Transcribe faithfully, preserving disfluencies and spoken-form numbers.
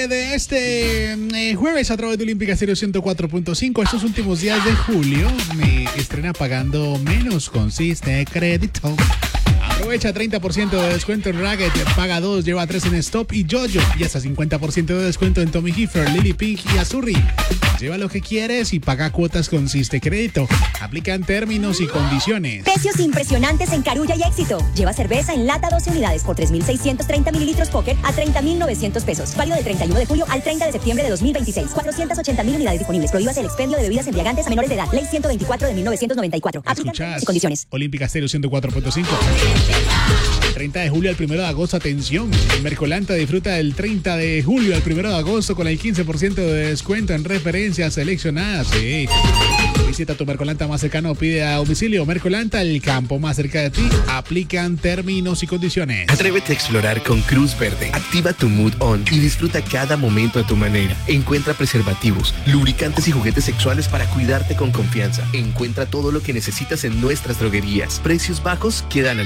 De este eh, jueves a través de Olímpica Stereo ciento cuatro punto cinco, estos últimos días de julio me estrena pagando menos con Siste Crédito. Aprovecha treinta por ciento de descuento en Ragged, paga dos, lleva tres en Stop y Jojo, y hasta cincuenta por ciento de descuento en Tommy Hilfiger, Lily Pink y Azurri. Lleva lo que quieres y paga cuotas con Siste Crédito. Aplican términos y condiciones. Precios impresionantes en Carulla y Éxito. Lleva cerveza en lata doce unidades por tres mil seiscientos treinta mililitros Poker a treinta mil novecientos pesos. Válido del treinta y uno de julio al treinta de septiembre de dos mil veintiséis. cuatrocientas ochenta mil unidades disponibles. Prohíbas el expendio de bebidas embriagantes a menores de edad. Ley ciento veinticuatro de mil novecientos noventa y cuatro. Aplican términos y condiciones. Olímpica Stereo ciento cuatro punto cinco. treinta de julio al primero de agosto, atención. Mercolanta disfruta del treinta de julio al primero de agosto con el quince por ciento de descuento en referencias seleccionadas. Sí. Visita tu Mercolanta más cercano o pide a domicilio. Mercolanta, el campo más cerca de ti. Aplican términos y condiciones. Atrévete a explorar con Cruz Verde. Activa tu mood on y disfruta cada momento a tu manera. Encuentra preservativos, lubricantes y juguetes sexuales para cuidarte con confianza. Encuentra todo lo que necesitas en nuestras droguerías. Precios bajos quedan al